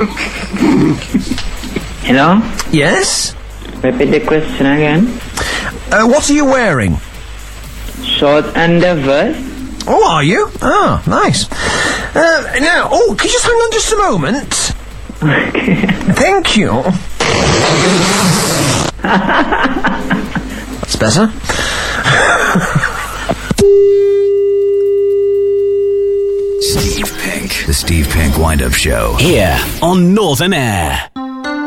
Hello? Yes? Repeat the question again. What are you wearing? Short underwear. Oh, are you? Oh, nice. Now, could you just hang on just a moment? Okay. Thank you. That's better. Steve Pink. The Steve Pink Wind-Up Show. Here on Northern Air.